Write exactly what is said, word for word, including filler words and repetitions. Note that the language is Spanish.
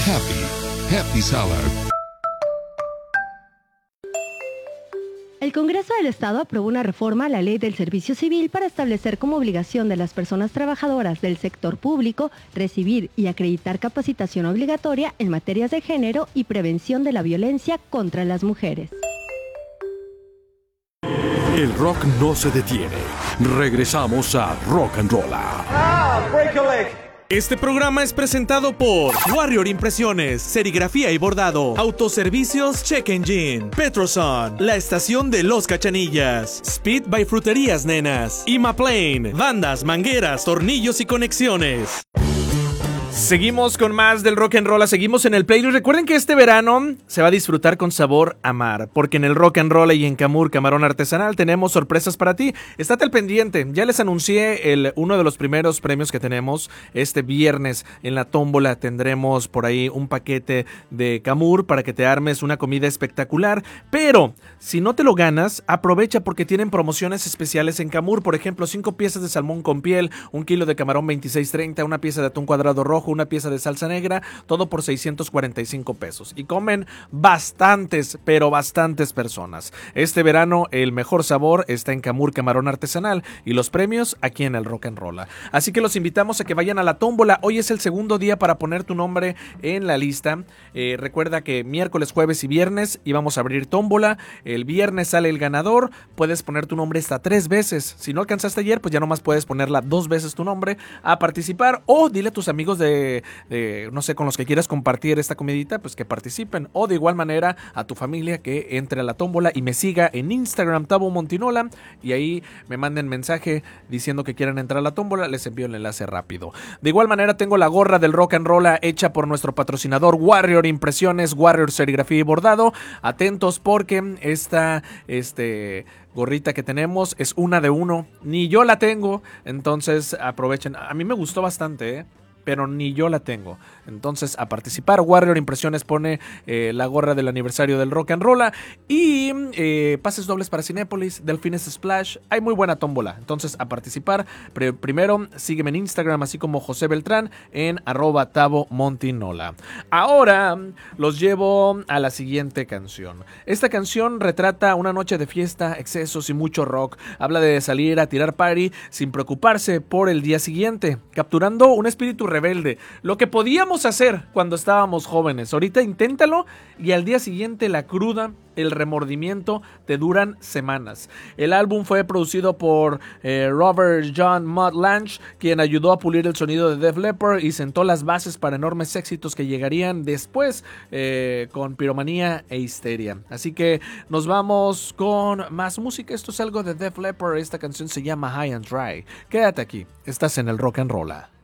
happy. Happy Salad. El Congreso del Estado aprobó una reforma a la Ley del Servicio Civil para establecer como obligación de las personas trabajadoras del sector público recibir y acreditar capacitación obligatoria en materias de género y prevención de la violencia contra las mujeres. El rock no se detiene. Regresamos a Rock and Roll. Ah, break a leg. Este programa es presentado por Warrior Impresiones, serigrafía y bordado, autoservicios Check Engine, Petroson, la estación de Los Cachanillas, Speed by Fruterías Nenas, Imaplane, bandas, mangueras, tornillos y conexiones. Seguimos con más del Rock and Roll, seguimos en el playlist. Recuerden que este verano se va a disfrutar con sabor a mar, porque en el Rock and Roll y en Camur Camarón Artesanal tenemos sorpresas para ti. Estate al pendiente, ya les anuncié el, uno de los primeros premios que tenemos este viernes en la tómbola. Tendremos por ahí un paquete de Camur para que te armes una comida espectacular, pero si no te lo ganas, aprovecha porque tienen promociones especiales en Camur. Por ejemplo, cinco piezas de salmón con piel, un kilo de camarón veintiséis treinta, una pieza de atún cuadrado rojo, una pieza de salsa negra, todo por seiscientos cuarenta y cinco pesos. Y comen bastantes, pero bastantes personas. Este verano el mejor sabor está en Camur Camarón Artesanal y los premios aquí en el Rock and Roll. Así que los invitamos a que vayan a la tómbola. Hoy es el segundo día para poner tu nombre en la lista. Eh, recuerda que miércoles, jueves y viernes íbamos a abrir tómbola. El viernes sale el ganador. Puedes poner tu nombre hasta tres veces. Si no alcanzaste ayer, pues ya nomás puedes ponerla dos veces tu nombre a participar, o dile a tus amigos de De, de, no sé, con los que quieras compartir esta comidita, pues que participen, o de igual manera a tu familia que entre a la tómbola y me siga en Instagram, Tabo Montinola, y ahí me manden mensaje diciendo que quieran entrar a la tómbola, les envío el enlace rápido. De igual manera tengo la gorra del Rock and Roll hecha por nuestro patrocinador Warrior Impresiones, Warrior Serigrafía y Bordado. Atentos porque esta este gorrita que tenemos es una de uno, ni yo la tengo, entonces aprovechen. A mí me gustó bastante, ¿eh? pero ni yo la tengo. Entonces, a participar. Warrior Impresiones pone eh, la gorra del aniversario del Rock and Roll y eh, pases dobles para Cinépolis, Delfines Splash. Hay muy buena tómbola. Entonces, a participar. Pre- primero, sígueme en Instagram, así como José Beltrán, en arroba Tabo Montinola. Ahora, los llevo a la siguiente canción. Esta canción retrata una noche de fiesta, excesos y mucho rock. Habla de salir a tirar party sin preocuparse por el día siguiente, capturando un espíritu rebelde, lo que podíamos hacer cuando estábamos jóvenes. Ahorita inténtalo y al día siguiente la cruda, el remordimiento te duran semanas. El álbum fue producido por eh, Robert John Mutt Lange, quien ayudó a pulir el sonido de Def Leppard y sentó las bases para enormes éxitos que llegarían después eh, con Piromanía e Histeria. Así que nos vamos con más música. Esto es algo de Def Leppard. Esta canción se llama High and Dry. Quédate aquí, estás en el Rock and Roll.